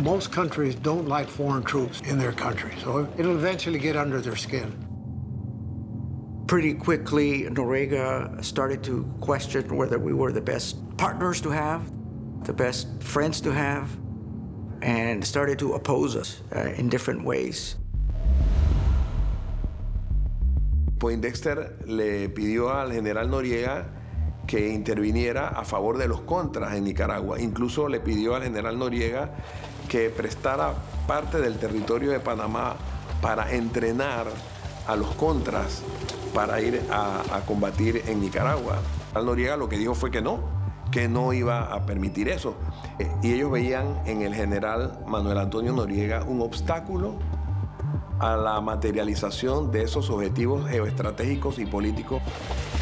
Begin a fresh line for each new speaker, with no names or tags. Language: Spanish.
Most countries don't like foreign troops in their country, so it'll eventually get under their skin.
Pretty quickly, Noriega started to question whether we were the best partners to have, the best friends to have, and started to oppose us in different ways.
Poindexter le pidió al general Noriega que interviniera a favor de los contras en Nicaragua. Incluso le pidió al general Noriega que prestara parte del territorio de Panamá para entrenar a los contras para ir a combatir en Nicaragua. Al Noriega lo que dijo fue que no iba a permitir eso. Y ellos veían en el general Manuel Antonio Noriega un obstáculo a la materialización de esos objetivos geoestratégicos y políticos.